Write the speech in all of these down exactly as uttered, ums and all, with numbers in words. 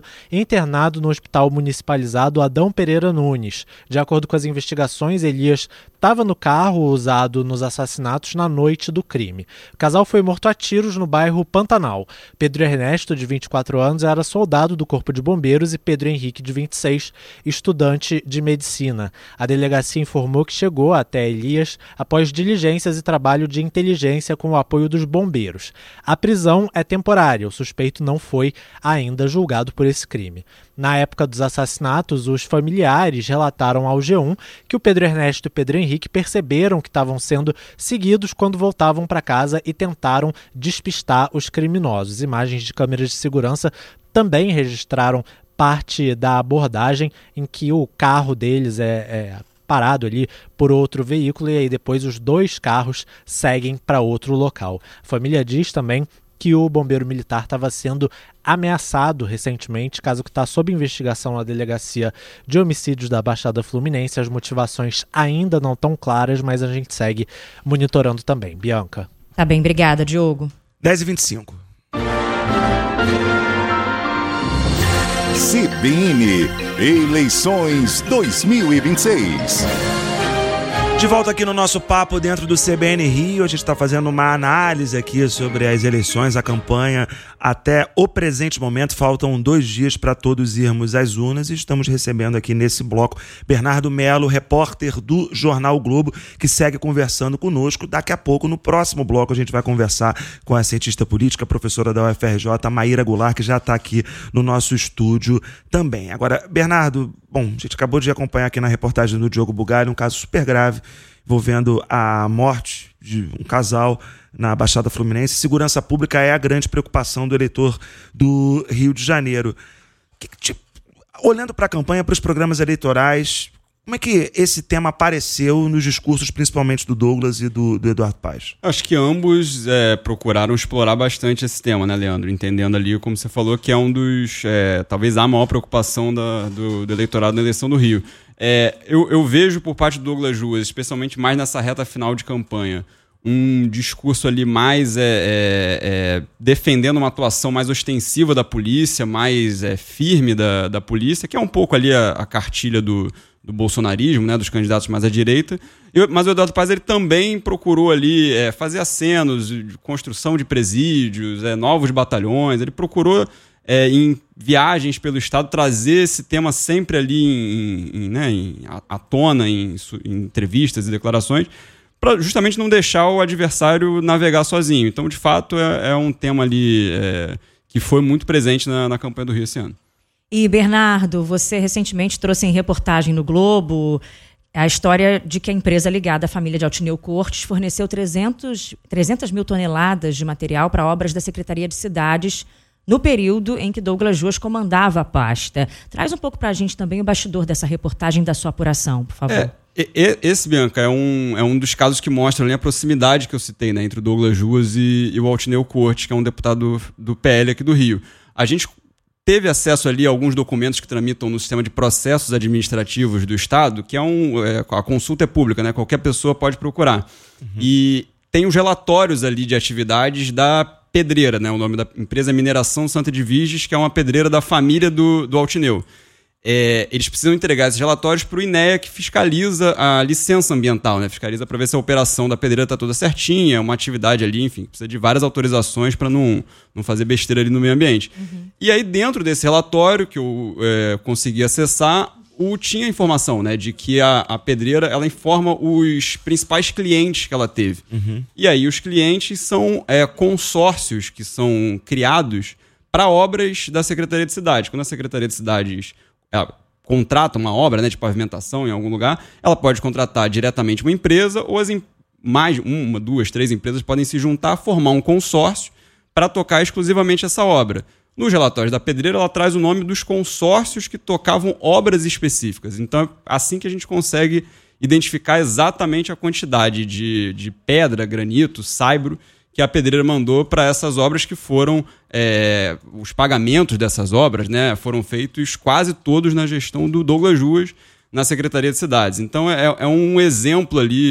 e internado no hospital municipalizado Adão Pereira Nunes. De acordo com as investigações, Elias estava no carro usado nos assassinatos na noite do crime. O casal foi morto a tiros no bairro Pantanal. Pedro Ernesto, de vinte e quatro anos, era soldado do Corpo de Bombeiros e Pedro Henrique, de vinte e seis, estudante de medicina. A delegacia informou que chegou até Elias após diligências e trabalho de inteligência com o apoio dos bombeiros. A prisão é temporária. O suspeito não foi ainda julgado por esse crime. Na época dos assassinatos, os familiares relataram ao G um que o Pedro Ernesto e Pedro Henrique perceberam que estavam sendo seguidos quando voltavam para casa e tentaram despistar os criminosos. Imagens de câmeras de segurança também registraram parte da abordagem em que o carro deles é, é parado ali por outro veículo e aí depois os dois carros seguem para outro local. A família diz também que o bombeiro militar estava sendo ameaçado recentemente, caso que está sob investigação na Delegacia de Homicídios da Baixada Fluminense. As motivações ainda não estão claras, mas a gente segue monitorando também. Bianca. Tá bem, obrigada, Diogo. dez e vinte e cinco. C B N Eleições dois mil e vinte e seis. De volta aqui no nosso papo dentro do C B N Rio, a gente está fazendo uma análise aqui sobre as eleições, a campanha até o presente momento. Faltam dois dias para todos irmos às urnas e estamos recebendo aqui nesse bloco Bernardo Melo, repórter do Jornal o Globo, que segue conversando conosco. Daqui a pouco, no próximo bloco, a gente vai conversar com a cientista política, professora da U F R J, Maíra Goulart, que já está aqui no nosso estúdio também. Agora, Bernardo, bom, a gente acabou de acompanhar aqui na reportagem do Diogo Bugalho um caso super grave envolvendo a morte de um casal na Baixada Fluminense. Segurança pública é a grande preocupação do eleitor do Rio de Janeiro. Que, tipo, olhando para a campanha, para os programas eleitorais, como é que esse tema apareceu nos discursos, principalmente do Douglas e do, do Eduardo Paes? Acho que ambos é, procuraram explorar bastante esse tema, né, Leandro? Entendendo ali, como você falou, que é um dos, é, talvez a maior preocupação da, do, do eleitorado na eleição do Rio. É, eu, eu vejo por parte do Douglas Ruas, especialmente mais nessa reta final de campanha, um discurso ali mais é, é, é, defendendo uma atuação mais ostensiva da polícia, mais é, firme da, da polícia, que é um pouco ali a, a cartilha do, do bolsonarismo, né, dos candidatos mais à direita. Eu, mas o Eduardo Paes ele também procurou ali é, fazer acenos de construção de presídios, é, novos batalhões, ele procurou É, em viagens pelo estado, trazer esse tema sempre ali em, em, né, em, à tona, em, em entrevistas e declarações, para justamente não deixar o adversário navegar sozinho. Então, de fato, é, é um tema ali é, que foi muito presente na, na campanha do Rio esse ano. E, Bernardo, você recentemente trouxe em reportagem no Globo a história de que a empresa ligada à família de Altineu Cortes forneceu trezentas mil toneladas de material para obras da Secretaria de Cidades no período em que Douglas Ruas comandava a pasta. Traz um pouco para a gente também o bastidor dessa reportagem da sua apuração, por favor. É, e, esse, Bianca, é um, é um dos casos que mostra ali a proximidade que eu citei, né, entre o Douglas Ruas e, e o Altineu Cortes, que é um deputado do P L aqui do Rio. A gente teve acesso ali a alguns documentos que tramitam no sistema de processos administrativos do Estado, que é um... É, a consulta é pública, né? Qualquer pessoa pode procurar. Uhum. E tem os relatórios ali de atividades da Pedreira, né? O nome da empresa é Mineração Santa Edviges, que é uma pedreira da família do, do Altineu. É, eles precisam entregar esses relatórios para o I N E A, que fiscaliza a licença ambiental, né? Fiscaliza para ver se a operação da pedreira está toda certinha, uma atividade ali, enfim, precisa de várias autorizações para não, não fazer besteira ali no meio ambiente. Uhum. E aí, dentro desse relatório que eu é, consegui acessar, o, tinha informação, né, de que a, a pedreira ela informa os principais clientes que ela teve. Uhum. E aí os clientes são é, consórcios que são criados para obras da Secretaria de Cidades. Quando a Secretaria de Cidades ela contrata uma obra, né, de pavimentação em algum lugar, ela pode contratar diretamente uma empresa ou as em, mais uma, duas, três empresas podem se juntar, formar um consórcio para tocar exclusivamente essa obra. Nos relatórios da pedreira, ela traz o nome dos consórcios que tocavam obras específicas. Então, é assim que a gente consegue identificar exatamente a quantidade de, de pedra, granito, saibro que a pedreira mandou para essas obras que foram... É, os pagamentos dessas obras, né, foram feitos quase todos na gestão do Douglas Ruas na Secretaria de Cidades. Então, é, é um exemplo ali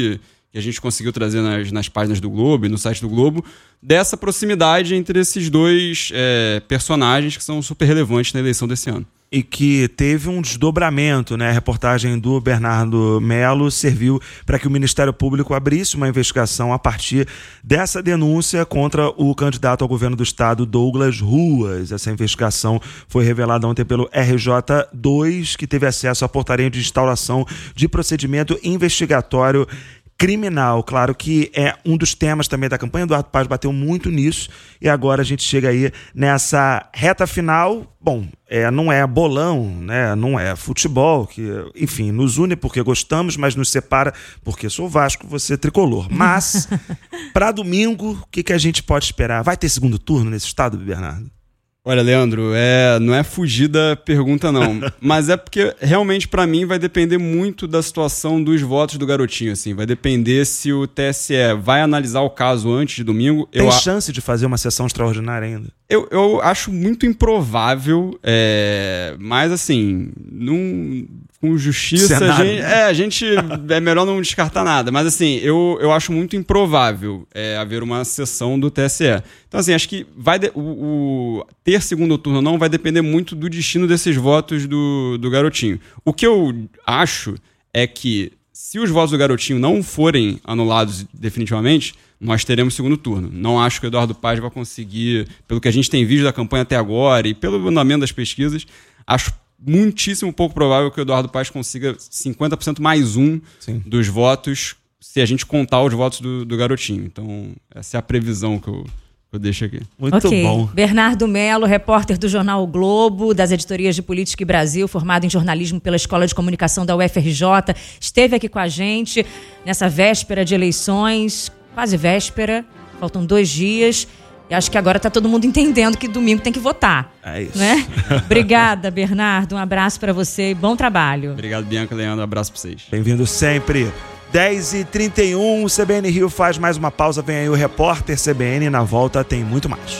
que a gente conseguiu trazer nas, nas páginas do Globo e no site do Globo, dessa proximidade entre esses dois é, personagens que são super relevantes na eleição desse ano. E que teve um desdobramento, né? A reportagem do Bernardo Melo serviu para que o Ministério Público abrisse uma investigação a partir dessa denúncia contra o candidato ao governo do estado, Douglas Ruas. Essa investigação foi revelada ontem pelo R J dois, que teve acesso à portaria de instauração de procedimento investigatório criminal. Claro que é um dos temas também da campanha. Eduardo Paes bateu muito nisso e agora a gente chega aí nessa reta final. Bom, é, não é bolão, né? Não é futebol, que, enfim, nos une porque gostamos, mas nos separa porque sou Vasco, você é tricolor. Mas, para domingo, o que, que a gente pode esperar? Vai ter segundo turno nesse estado, Bernardo? Olha, Leandro, é, não é fugir da pergunta, não. Mas é porque, realmente, para mim, vai depender muito da situação dos votos do garotinho. Assim. Vai depender se o T S E vai analisar o caso antes de domingo. Tem eu chance a... de fazer uma sessão extraordinária ainda? Eu, eu acho muito improvável, é, mas, assim, num, com justiça, a gente, é, a gente é melhor não descartar nada. Mas, assim, eu, eu acho muito improvável é, haver uma sessão do T S E. Então, assim, acho que vai de, o, o ter segundo turno ou não vai depender muito do destino desses votos do, do garotinho. O que eu acho é que se os votos do garotinho não forem anulados definitivamente, nós teremos segundo turno. Não acho que o Eduardo Paes vai conseguir, pelo que a gente tem visto da campanha até agora e pelo andamento das pesquisas, acho muitíssimo pouco provável que o Eduardo Paes consiga cinquenta por cento mais um Sim. dos votos se a gente contar os votos do, do garotinho. Então, essa é a previsão que eu... Eu deixo aqui. Muito okay. bom. Bernardo Melo, repórter do jornal o Globo, das editorias de Política e Brasil, formado em jornalismo pela Escola de Comunicação da U F R J, esteve aqui com a gente nessa véspera de eleições, quase véspera, faltam dois dias. E acho que agora está todo mundo entendendo que domingo tem que votar. É isso. Né? Obrigada, Bernardo. Um abraço para você e bom trabalho. Obrigado, Bianca e Leandro. Um abraço para vocês. Bem-vindo sempre. dez e trinta e um, o C B N Rio faz mais uma pausa. Vem aí o repórter C B N. Na volta tem muito mais.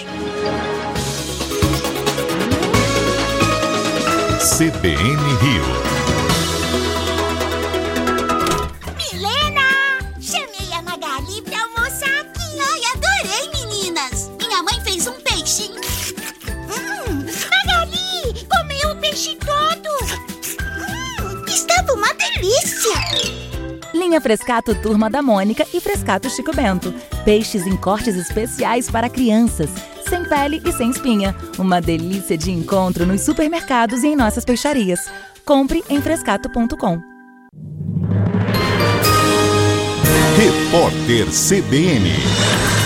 C B N Rio. Milena! Chamei a Magali pra almoçar aqui. Ai, adorei, meninas. Minha mãe fez um peixinho. Hum, Magali, comeu o peixe todo. Hum, estava uma delícia. Linha Frescato Turma da Mônica e Frescato Chico Bento. Peixes em cortes especiais para crianças. Sem pele e sem espinha. Uma delícia de encontro nos supermercados e em nossas peixarias. Compre em frescato ponto com. Repórter C B N.